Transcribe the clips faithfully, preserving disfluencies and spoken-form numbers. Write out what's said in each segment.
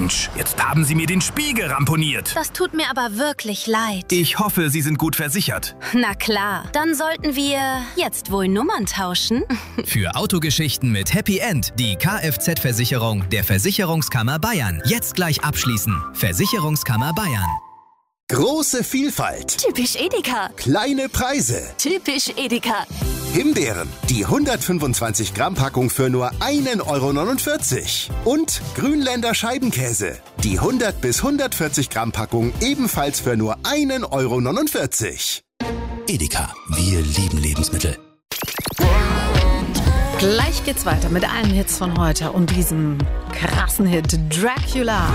Mensch, jetzt haben Sie mir den Spiegel ramponiert. Das tut mir aber wirklich leid. Ich hoffe, Sie sind gut versichert. Na klar, dann sollten wir jetzt wohl Nummern tauschen. Für Autogeschichten mit Happy End die Kfz-Versicherung der Versicherungskammer Bayern. Jetzt gleich abschließen. Versicherungskammer Bayern. Große Vielfalt. Typisch Edeka. Kleine Preise. Typisch Edeka. Himbeeren, die hundertfünfundzwanzig Gramm Packung für nur einen Euro neunundvierzig. Und Grünländer Scheibenkäse, die hundert bis hundertvierzig Gramm Packung ebenfalls für nur einen Euro neunundvierzig. Edeka, wir lieben Lebensmittel. Gleich geht's weiter mit allen Hits von heute und diesem krassen Hit Dracula.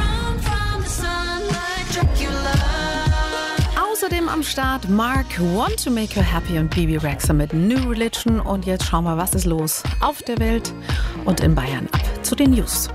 Außerdem am Start Mark, Want to Make You Happy und Bibi Rexha mit New Religion. Und jetzt schauen wir, was ist los auf der Welt und in Bayern. Ab zu den News.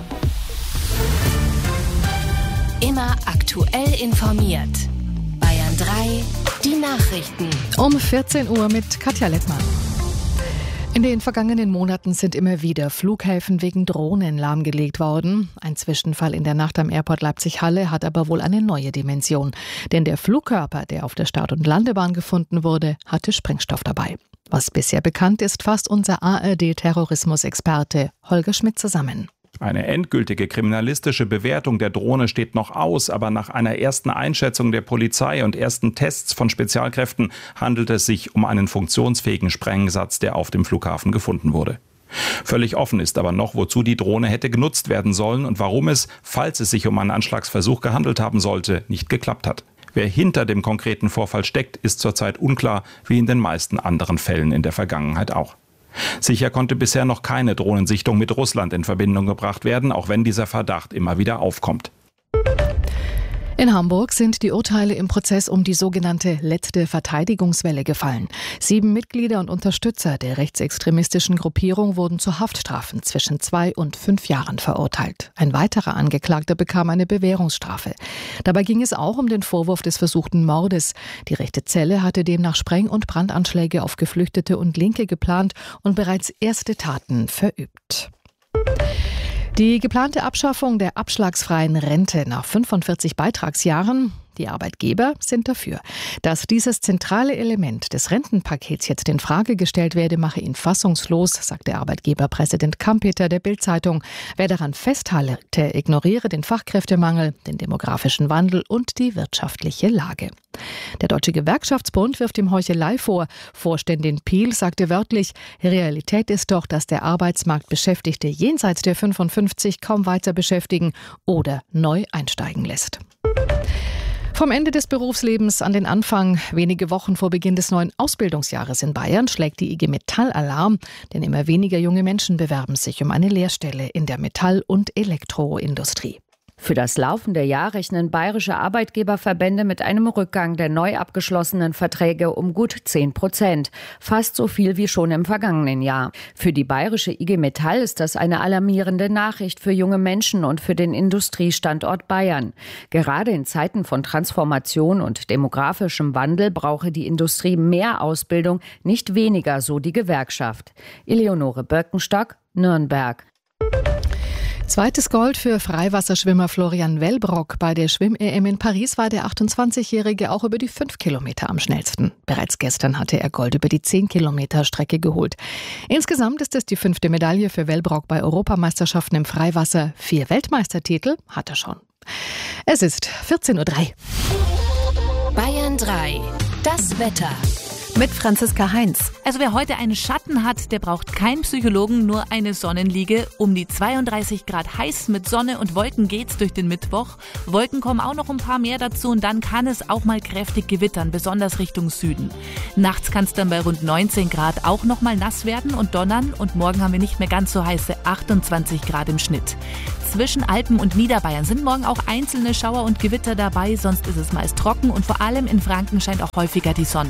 Immer aktuell informiert. Bayern drei, die Nachrichten. Um vierzehn Uhr mit Katja Lettmann. In den vergangenen Monaten sind immer wieder Flughäfen wegen Drohnen lahmgelegt worden. Ein Zwischenfall in der Nacht am Airport Leipzig-Halle hat aber wohl eine neue Dimension. Denn der Flugkörper, der auf der Start- und Landebahn gefunden wurde, hatte Sprengstoff dabei. Was bisher bekannt ist, fasst unser A R D-Terrorismusexperte Holger Schmidt zusammen. Eine endgültige kriminalistische Bewertung der Drohne steht noch aus, aber nach einer ersten Einschätzung der Polizei und ersten Tests von Spezialkräften handelt es sich um einen funktionsfähigen Sprengsatz, der auf dem Flughafen gefunden wurde. Völlig offen ist aber noch, wozu die Drohne hätte genutzt werden sollen und warum es, falls es sich um einen Anschlagsversuch gehandelt haben sollte, nicht geklappt hat. Wer hinter dem konkreten Vorfall steckt, ist zurzeit unklar, wie in den meisten anderen Fällen in der Vergangenheit auch. Sicher konnte bisher noch keine Drohnensichtung mit Russland in Verbindung gebracht werden, auch wenn dieser Verdacht immer wieder aufkommt. In Hamburg sind die Urteile im Prozess um die sogenannte letzte Verteidigungswelle gefallen. Sieben Mitglieder und Unterstützer der rechtsextremistischen Gruppierung wurden zu Haftstrafen zwischen zwei und fünf Jahren verurteilt. Ein weiterer Angeklagter bekam eine Bewährungsstrafe. Dabei ging es auch um den Vorwurf des versuchten Mordes. Die rechte Zelle hatte demnach Spreng- und Brandanschläge auf Geflüchtete und Linke geplant und bereits erste Taten verübt. Die geplante Abschaffung der abschlagsfreien Rente nach fünfundvierzig Beitragsjahren, die Arbeitgeber sind dafür. Dass dieses zentrale Element des Rentenpakets jetzt in Frage gestellt werde, mache ihn fassungslos, sagt der Arbeitgeberpräsident Kampeter der Bild-Zeitung. Wer daran festhalte, ignoriere den Fachkräftemangel, den demografischen Wandel und die wirtschaftliche Lage. Der Deutsche Gewerkschaftsbund wirft ihm Heuchelei vor. Vorständin Piel sagte wörtlich, Realität ist doch, dass der Arbeitsmarkt Beschäftigte jenseits der fünfundfünfzig kaum weiter beschäftigen oder neu einsteigen lässt. Vom Ende des Berufslebens an den Anfang, wenige Wochen vor Beginn des neuen Ausbildungsjahres in Bayern, schlägt die I G Metall Alarm, denn immer weniger junge Menschen bewerben sich um eine Lehrstelle in der Metall- und Elektroindustrie. Für das laufende Jahr rechnen bayerische Arbeitgeberverbände mit einem Rückgang der neu abgeschlossenen Verträge um gut zehn Prozent. Fast so viel wie schon im vergangenen Jahr. Für die bayerische I G Metall ist das eine alarmierende Nachricht für junge Menschen und für den Industriestandort Bayern. Gerade in Zeiten von Transformation und demografischem Wandel brauche die Industrie mehr Ausbildung, nicht weniger, so die Gewerkschaft. Eleonore Birkenstock, Nürnberg. Zweites Gold für Freiwasserschwimmer Florian Wellbrock. Bei der Schwimm-E M in Paris war der achtundzwanzigjährige auch über die fünf Kilometer am schnellsten. Bereits gestern hatte er Gold über die zehn Kilometer Strecke geholt. Insgesamt ist es die fünfte Medaille für Wellbrock bei Europameisterschaften im Freiwasser. Vier Weltmeistertitel hat er schon. Es ist vierzehn Uhr drei. Bayern drei. Das Wetter. Mit Franziska Heinz. Also wer heute einen Schatten hat, der braucht keinen Psychologen, nur eine Sonnenliege. Um die zweiunddreißig Grad heiß mit Sonne und Wolken geht's durch den Mittwoch. Wolken kommen auch noch ein paar mehr dazu und dann kann es auch mal kräftig gewittern, besonders Richtung Süden. Nachts kann es dann bei rund neunzehn Grad auch noch mal nass werden und donnern und morgen haben wir nicht mehr ganz so heiße achtundzwanzig Grad im Schnitt. Zwischen Alpen und Niederbayern sind morgen auch einzelne Schauer und Gewitter dabei, sonst ist es meist trocken und vor allem in Franken scheint auch häufiger die Sonne.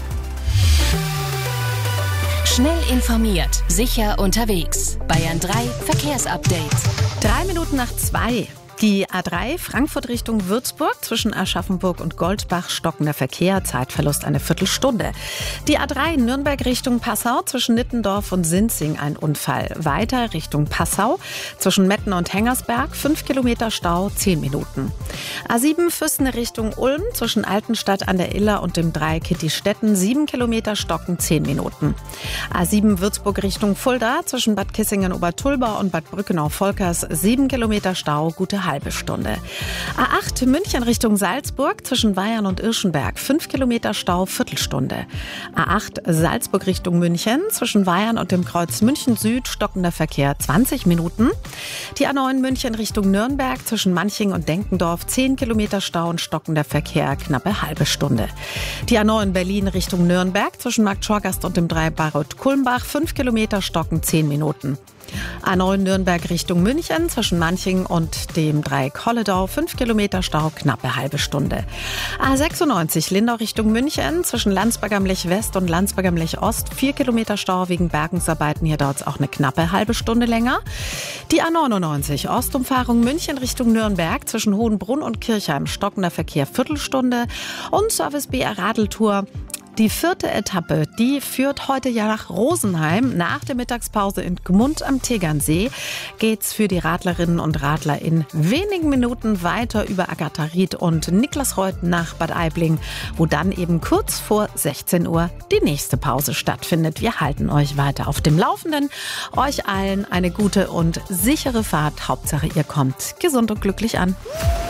Schnell informiert, sicher unterwegs. Bayern drei Verkehrsupdate. Drei Minuten nach zwei. Die A drei Frankfurt Richtung Würzburg zwischen Aschaffenburg und Goldbach stockender Verkehr, Zeitverlust eine Viertelstunde. Die A drei Nürnberg Richtung Passau zwischen Nittendorf und Sinzing ein Unfall. Weiter Richtung Passau zwischen Metten und Hengersberg fünf Kilometer Stau, zehn Minuten. A sieben Füssen Richtung Ulm zwischen Altenstadt an der Iller und dem Dreieck Kittistetten sieben Kilometer Stocken, zehn Minuten. A sieben Würzburg Richtung Fulda zwischen Bad Kissingen-Obertulbau und Bad Brückenau-Volkers sieben Kilometer Stau, gute halbe Stunde. A acht München Richtung Salzburg zwischen Weyern und Irschenberg fünf Kilometer Stau, Viertelstunde. A acht Salzburg Richtung München zwischen Weyern und dem Kreuz München Süd stockender Verkehr zwanzig Minuten. Die A neun München Richtung Nürnberg zwischen Manching und Denkendorf zehn Kilometer Stau und stockender Verkehr, knappe halbe Stunde. Die A neun Berlin Richtung Nürnberg zwischen Marktschorgast und dem Dreieck Bayreuth-Kulmbach fünf Kilometer Stocken, zehn Minuten. A neun Nürnberg Richtung München zwischen Manching und dem Dreieck Holledau fünf Kilometer Stau, knappe halbe Stunde. A sechsundneunzig Lindau Richtung München zwischen Landsberg am Lech West und Landsberg am Lech Ost vier Kilometer Stau wegen Bergungsarbeiten. Hier dauert es auch eine knappe halbe Stunde länger. Die A neunundneunzig Ostumfahrung München Richtung Nürnberg zwischen Hohenbrunn und Kirchheim stockender Verkehr Viertelstunde. Und Service B R Radeltour. Die vierte Etappe, die führt heute ja nach Rosenheim. Nach der Mittagspause in Gmund am Tegernsee geht's für die Radlerinnen und Radler in wenigen Minuten weiter über Agatha-Ried und Niklasreuth nach Bad Aibling, wo dann eben kurz vor sechzehn Uhr die nächste Pause stattfindet. Wir halten euch weiter auf dem Laufenden. Euch allen eine gute und sichere Fahrt. Hauptsache ihr kommt gesund und glücklich an.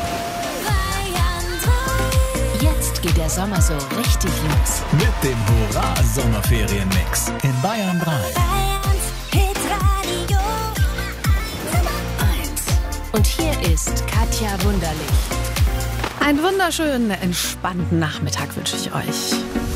Geht der Sommer so richtig los. Mit dem Hurra-Sommerferien-Mix in Bayern drei. Und hier ist Katja Wunderlich. Einen wunderschönen, entspannten Nachmittag wünsche ich euch.